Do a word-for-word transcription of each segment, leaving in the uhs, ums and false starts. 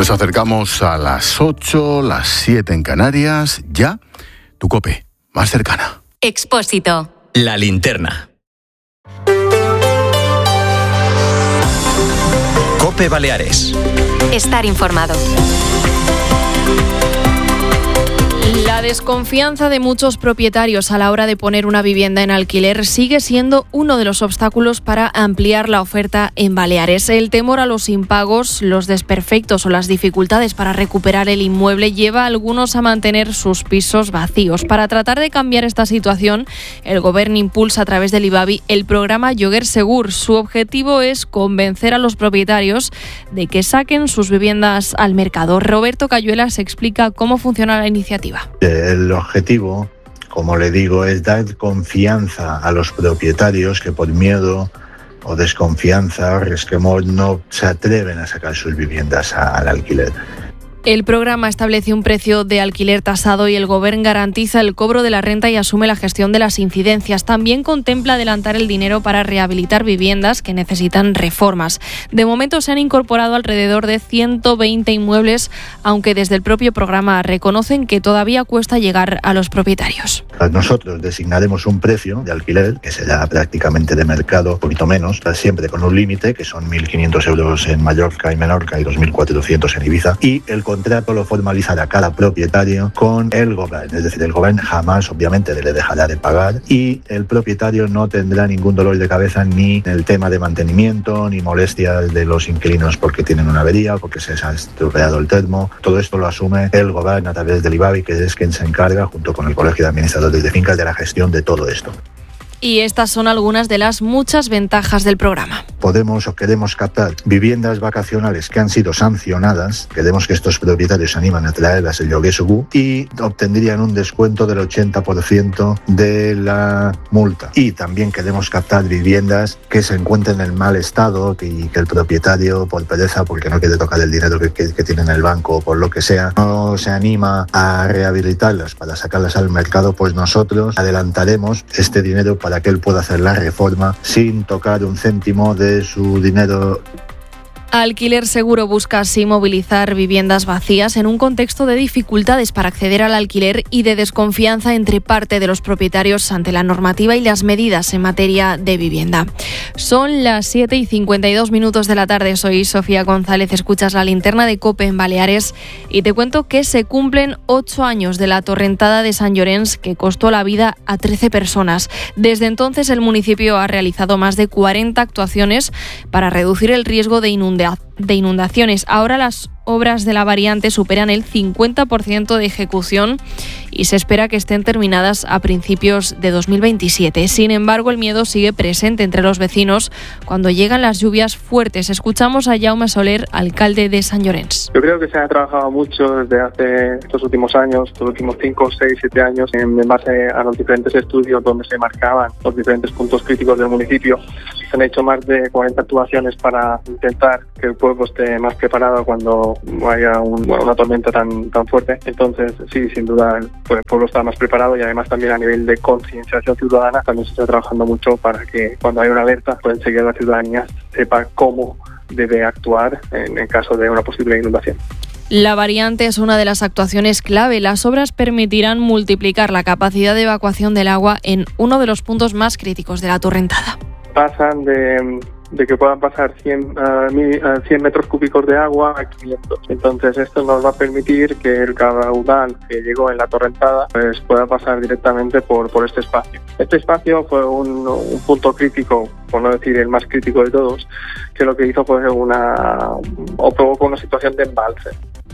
Nos acercamos a las ocho, las siete en Canarias. Ya, tu COPE, más cercana. Expósito. La linterna. COPE Baleares. Estar informado. La desconfianza de muchos propietarios a la hora de poner una vivienda en alquiler sigue siendo uno de los obstáculos para ampliar la oferta en Baleares. El temor a los impagos, los desperfectos o las dificultades para recuperar el inmueble lleva a algunos a mantener sus pisos vacíos. Para tratar de cambiar esta situación, el Gobierno impulsa a través del IBABI el programa Lloguer Segur. Su objetivo es convencer a los propietarios de que saquen sus viviendas al mercado. Roberto Cayuelas explica cómo funciona la iniciativa. El objetivo, como le digo, es dar confianza a los propietarios que por miedo o desconfianza o resquemor no se atreven a sacar sus viviendas a, al alquiler. El programa establece un precio de alquiler tasado y el Gobierno garantiza el cobro de la renta y asume la gestión de las incidencias. También contempla adelantar el dinero para rehabilitar viviendas que necesitan reformas. De momento se han incorporado alrededor de ciento veinte inmuebles, aunque desde el propio programa reconocen que todavía cuesta llegar a los propietarios. Nosotros designaremos un precio de alquiler que será prácticamente de mercado, un poquito menos, siempre con un límite que son mil quinientos euros en Mallorca y Menorca y dos mil cuatrocientos en Ibiza, y el contrato lo formalizará cada propietario con el Gobierno, es decir, el Gobierno jamás obviamente le dejará de pagar y el propietario no tendrá ningún dolor de cabeza ni en el tema de mantenimiento ni molestias de los inquilinos porque tienen una avería o porque se ha estropeado el termo. Todo esto lo asume el Gobierno a través del IBABI, que es quien se encarga junto con el Colegio de Administradores de Fincas de la gestión de todo esto. Y estas son algunas de las muchas ventajas del programa. Podemos o queremos captar viviendas vacacionales que han sido sancionadas. Queremos que estos propietarios se animan a traerlas el Lloguer Segur y obtendrían un descuento del ochenta por ciento de la multa. Y también queremos captar viviendas que se encuentren en mal estado y que el propietario, por pereza, porque no quiere tocar el dinero que, que, que tiene en el banco o por lo que sea, no se anima a rehabilitarlas para sacarlas al mercado, pues nosotros adelantaremos este dinero para para que él pueda hacer la reforma sin tocar un céntimo de su dinero. Alquiler Seguro busca así movilizar viviendas vacías en un contexto de dificultades para acceder al alquiler y de desconfianza entre parte de los propietarios ante la normativa y las medidas en materia de vivienda. Son las siete y cincuenta y dos minutos de la tarde. Soy Sofía González, escuchas la linterna de COPE en Baleares y te cuento que se cumplen ocho años de la torrentada de Sant Llorenç que costó la vida a trece personas. Desde entonces el municipio ha realizado más de cuarenta actuaciones para reducir el riesgo de inundación de inundaciones. Ahora las obras de la variante superan el cincuenta por ciento de ejecución y se espera que estén terminadas a principios de dos mil veintisiete. Sin embargo, el miedo sigue presente entre los vecinos cuando llegan las lluvias fuertes. Escuchamos a Jaume Soler, alcalde de Sant Llorenç. Yo creo que se ha trabajado mucho desde hace estos últimos años, estos últimos cinco, seis, siete años, en base a los diferentes estudios donde se marcaban los diferentes puntos críticos del municipio. Se han hecho más de cuarenta actuaciones para intentar que el pueblo esté más preparado cuando haya un, bueno, una tormenta tan, tan fuerte. Entonces, sí, sin duda, pues, el pueblo está más preparado y además también a nivel de concienciación ciudadana también se está trabajando mucho para que cuando haya una alerta, pues enseguida la ciudadanía sepa cómo debe actuar en el caso de una posible inundación. La variante es una de las actuaciones clave. Las obras permitirán multiplicar la capacidad de evacuación del agua en uno de los puntos más críticos de la torrentada. Pasan de, de que puedan pasar cien, uh, mil, uh, cien metros cúbicos de agua a quinientos. Entonces esto nos va a permitir que el caudal que llegó en la torrentada pues, pueda pasar directamente por, por este espacio. Este espacio fue un, un punto crítico, por no decir el más crítico de todos, que lo que hizo fue una o provocó una situación de embalse.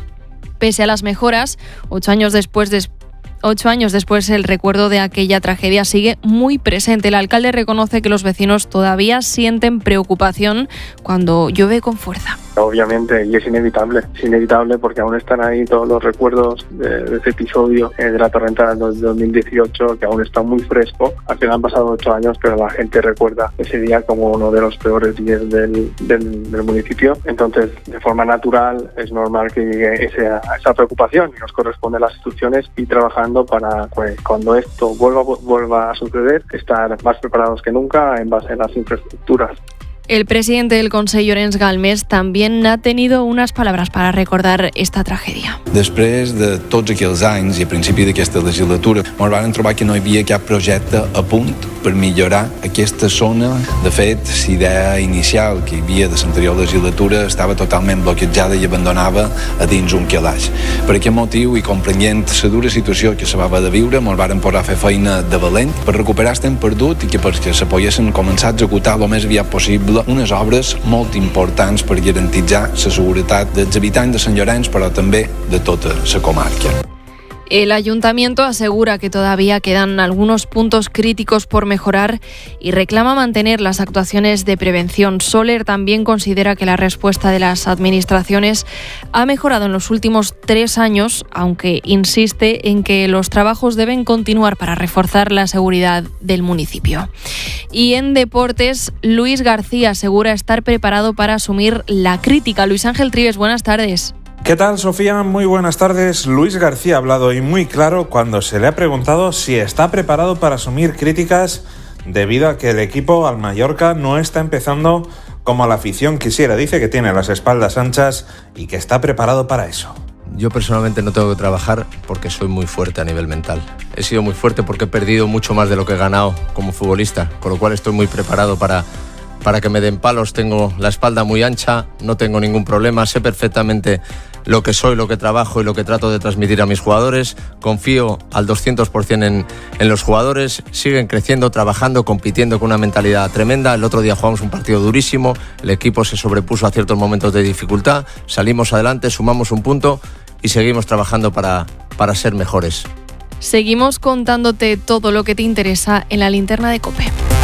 Pese a las mejoras, ocho años después de Ocho años después, el recuerdo de aquella tragedia sigue muy presente. El alcalde reconoce que los vecinos todavía sienten preocupación cuando llueve con fuerza. Obviamente, y es inevitable, es inevitable porque aún están ahí todos los recuerdos de, de ese episodio eh, de la tormenta de dos mil dieciocho, que aún está muy fresco. Al final han pasado ocho años, pero la gente recuerda ese día como uno de los peores días del, del, del municipio. Entonces, de forma natural, es normal que llegue esa, esa preocupación y nos corresponde a las instituciones y trabajando para pues, cuando esto vuelva, vuelva a suceder, estar más preparados que nunca en base a las infraestructuras. El presidente del Consell, Llorenç Galmés, también ha tenido unas palabras para recordar esta tragedia. Després de tots aquells anys i a principi d'aquesta legislatura ens vam trobar que no hi havia cap projecte a punt per millorar aquesta zona. De fet, la idea inicial que hi havia de l'anterior legislatura estava totalment bloquejada i abandonava a dins un calaix. Per aquest motiu, i comprenent la dura situació que se va haver de viure, ens vam posar a fer feina de valent per recuperar el temps perdut i que perquè se poguessin començar a executar el més aviat possible unes obres molt importants per garantitzar la seguretat dels habitants de Sant Llorenç, però també de tota la comarca. El ayuntamiento asegura que todavía quedan algunos puntos críticos por mejorar y reclama mantener las actuaciones de prevención. Soler también considera que la respuesta de las administraciones ha mejorado en los últimos tres años, aunque insiste en que los trabajos deben continuar para reforzar la seguridad del municipio. Y en deportes, Luis García asegura estar preparado para asumir la crítica. Luis Ángel Trives, buenas tardes. ¿Qué tal, Sofía? Muy buenas tardes. Luis García ha hablado hoy muy claro cuando se le ha preguntado si está preparado para asumir críticas debido a que el equipo al Mallorca no está empezando como la afición quisiera. Dice que tiene las espaldas anchas y que está preparado para eso. Yo personalmente no tengo que trabajar porque soy muy fuerte a nivel mental. He sido muy fuerte porque he perdido mucho más de lo que he ganado como futbolista, con lo cual estoy muy preparado para... para que me den palos. Tengo la espalda muy ancha, no tengo ningún problema, sé perfectamente lo que soy, lo que trabajo y lo que trato de transmitir a mis jugadores. Confío al doscientos por ciento en, en los jugadores, siguen creciendo, trabajando, compitiendo con una mentalidad tremenda. El otro día jugamos un partido durísimo, el equipo se sobrepuso a ciertos momentos de dificultad, salimos adelante, sumamos un punto y seguimos trabajando para, para ser mejores. Seguimos contándote todo lo que te interesa en la linterna de COPE.